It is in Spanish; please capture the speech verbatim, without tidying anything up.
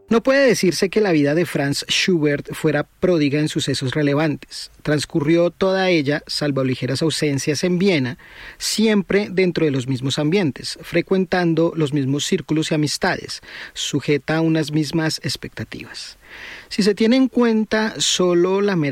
No puede decirse que la vida de Franz Schubert fuera pródiga en sucesos relevantes. Transcurrió toda ella, salvo ligeras ausencias en Viena, siempre dentro de los mismos ambientes, frecuentando los mismos círculos y amistades, sujeta a unas mismas expectativas. Si se tiene en cuenta solo la mera